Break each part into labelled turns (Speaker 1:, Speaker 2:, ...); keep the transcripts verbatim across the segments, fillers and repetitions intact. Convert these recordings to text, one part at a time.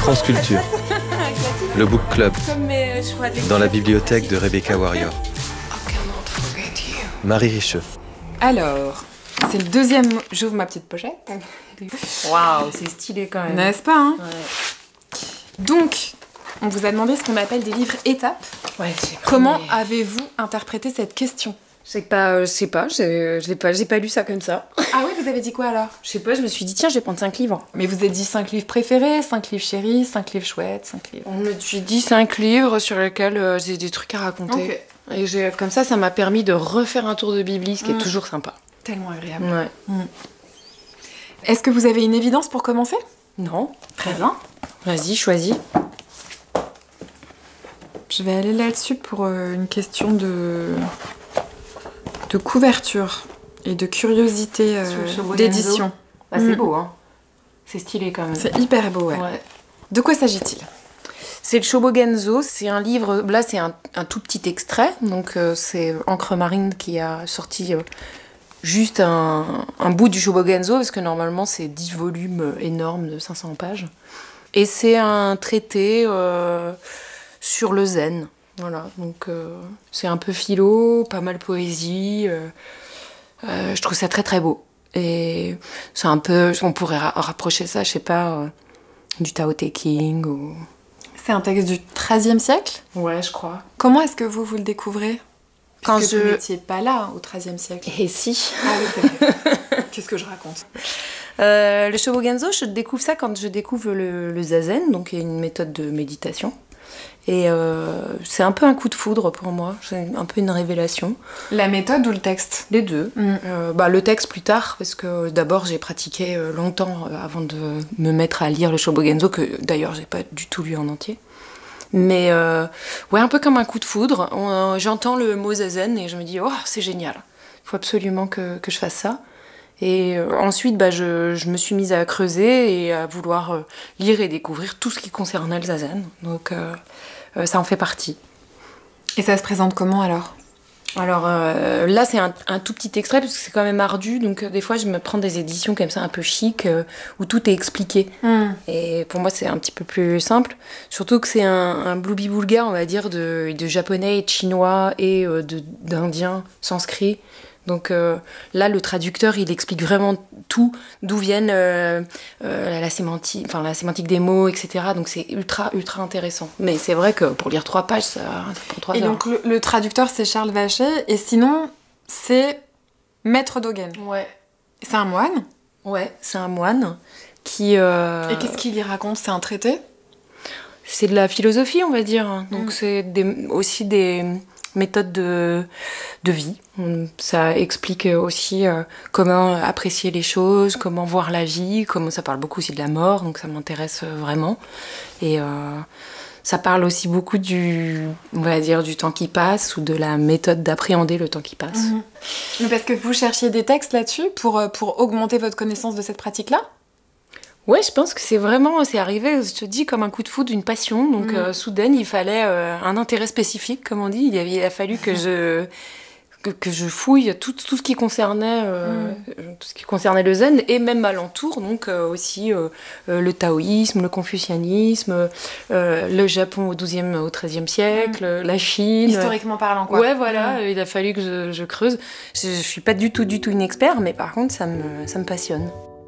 Speaker 1: France Culture, le Book Club,
Speaker 2: Comme mes choix de
Speaker 1: dans la bibliothèque de Rebecca Warrior. Marie Richeux.
Speaker 2: Alors, c'est le deuxième... J'ouvre ma petite pochette.
Speaker 3: Waouh, c'est stylé quand même.
Speaker 2: N'est-ce pas, hein?
Speaker 3: Ouais.
Speaker 2: Donc, on vous a demandé ce qu'on appelle des livres étapes.
Speaker 3: Ouais, j'ai pris
Speaker 2: Comment
Speaker 3: mes-
Speaker 2: avez-vous interprété cette question?
Speaker 3: Je sais pas, euh, je sais pas, j'ai j'ai pas, j'ai pas lu ça comme ça.
Speaker 2: Ah oui, vous avez dit quoi alors?
Speaker 3: Je sais pas, je me suis dit tiens, je vais prendre cinq livres.
Speaker 2: Mais vous avez dit cinq livres préférés, cinq livres chéris, cinq livres chouettes, cinq livres...
Speaker 3: On me suis dit cinq livres sur lesquels euh, j'ai des trucs à raconter.
Speaker 2: Ok.
Speaker 3: Et j'ai, comme ça, ça m'a permis de refaire un tour de Bibli, ce qui
Speaker 2: Mm.
Speaker 3: est toujours sympa.
Speaker 2: Tellement agréable.
Speaker 3: Ouais.
Speaker 2: Est-ce que vous avez une évidence pour commencer?
Speaker 3: Non.
Speaker 2: Très bien.
Speaker 3: Vas-y, choisis.
Speaker 2: Je vais aller là-dessus pour euh, une question de... de couverture et de curiosité euh,
Speaker 3: Sur le Shobogenzo.
Speaker 2: d'édition.
Speaker 3: Bah, c'est
Speaker 2: Mm.
Speaker 3: beau, hein. C'est stylé quand même.
Speaker 2: C'est hyper beau, ouais.
Speaker 3: Ouais.
Speaker 2: De quoi s'agit-il?
Speaker 3: C'est le Shobogenzo, c'est un livre, là c'est un, un tout petit extrait, donc euh, c'est Encre Marine qui a sorti euh, juste un, un bout du Shobogenzo, parce que normalement c'est dix volumes énormes de cinq cents pages. Et c'est un traité euh, sur le zen, voilà, donc euh, c'est un peu philo, pas mal poésie, euh, euh, je trouve ça très très beau. Et c'est un peu, on pourrait ra- rapprocher ça, je sais pas, euh, du Tao Te Ching ou...
Speaker 2: C'est un texte du treizième siècle.
Speaker 3: Ouais, je crois.
Speaker 2: Comment est-ce que vous, vous le découvrez?
Speaker 3: Quand
Speaker 2: Puisque
Speaker 3: je-
Speaker 2: vous n'étiez pas là au treizième siècle.
Speaker 3: Et si
Speaker 2: Ah oui, c'est vrai. Qu'est-ce que je raconte?
Speaker 3: euh, Le Shobogenzo, je découvre ça quand je découvre le, le zazen, donc il y a une méthode de méditation. Et euh, c'est un peu un coup de foudre pour moi, c'est un peu une révélation.
Speaker 2: La méthode ou le texte?
Speaker 3: Les deux.
Speaker 2: Mm.
Speaker 3: Euh, bah, le texte plus tard, parce que d'abord j'ai pratiqué euh, longtemps euh, avant de me mettre à lire le Shobogenzo, que d'ailleurs j'ai pas du tout lu en entier. Mais euh, ouais, un peu comme un coup de foudre. On, euh, j'entends le mot zazen et je me dis oh c'est génial, il faut absolument que, que je fasse ça. Et euh, ensuite bah, je, je me suis mise à creuser et à vouloir euh, lire et découvrir tout ce qui concernait le zazen. Donc euh, euh, ça en fait partie.
Speaker 2: Et ça se présente comment alors?
Speaker 3: Alors euh, là c'est un, un tout petit extrait parce que c'est quand même ardu, donc euh, des fois je me prends des éditions comme ça un peu chic euh, où tout est expliqué.
Speaker 2: Mm.
Speaker 3: Et pour moi c'est un petit peu plus simple, surtout que c'est un, un bloubi-boulga on va dire de, de japonais et de chinois et euh, de, d'indien sanskrit. Donc euh, là le traducteur il explique vraiment tout, d'où viennent euh, euh, la sémantique, enfin la sémantique des mots, et cetera. Donc c'est ultra ultra intéressant. Mais c'est vrai que pour lire trois pages ça, ça prend trois
Speaker 2: Et
Speaker 3: heures.
Speaker 2: donc le, le traducteur c'est Charles Vacher, et sinon c'est Maître Dogen.
Speaker 3: Ouais.
Speaker 2: C'est un moine.
Speaker 3: Ouais, c'est un moine qui... euh,
Speaker 2: Et qu'est-ce qu'il y raconte? C'est un traité?
Speaker 3: C'est de la philosophie, on va dire. Donc
Speaker 2: Mm.
Speaker 3: c'est des- aussi des méthodes de, de vie. On- Ça explique aussi euh, comment apprécier les choses, comment voir la vie, comment ça parle beaucoup aussi de la mort, donc ça m'intéresse euh, vraiment. Et euh, ça parle aussi beaucoup du, on va dire, du temps qui passe ou de la méthode d'appréhender le temps qui passe.
Speaker 2: Mhm. Mais parce que vous cherchiez des textes là-dessus pour, euh, pour augmenter votre connaissance de cette pratique-là?
Speaker 3: Ouais, je pense que c'est vraiment, c'est arrivé, je te dis, comme un coup de foudre, une passion. Donc,
Speaker 2: Mm.
Speaker 3: euh, soudain, il fallait euh, un intérêt spécifique, comme on dit. Il, avait, il a fallu que je, que, que je fouille tout, tout ce qui concernait, euh, tout ce qui concernait le zen et même alentour. Donc, euh, aussi euh, euh, le taoïsme, le confucianisme, euh, le Japon au douzième, au treizième siècle, la Chine.
Speaker 2: Historiquement parlant, quoi.
Speaker 3: Ouais, voilà, il a fallu que je, je creuse. Je, je suis pas du tout, du tout une experte, mais par contre, ça me, ça me passionne.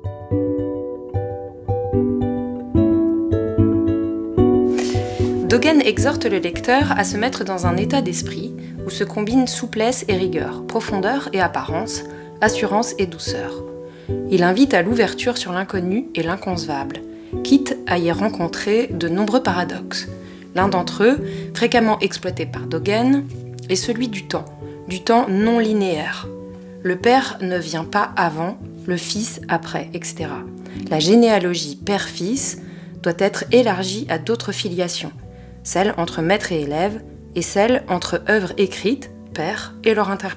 Speaker 3: Dogen exhorte le lecteur à se mettre dans un état d'esprit où se combinent souplesse et rigueur, profondeur et apparence, assurance et douceur. Il invite à l'ouverture sur l'inconnu et l'inconcevable, quitte à y rencontrer de nombreux paradoxes. L'un d'entre eux, fréquemment exploité par Dogen, est celui du temps, du temps non linéaire. Le père ne vient pas avant, le fils après, et cetera. La généalogie père-fils doit être élargie à d'autres filiations, celle entre maître et élève, et celle entre œuvres écrites, père, et leur interprète.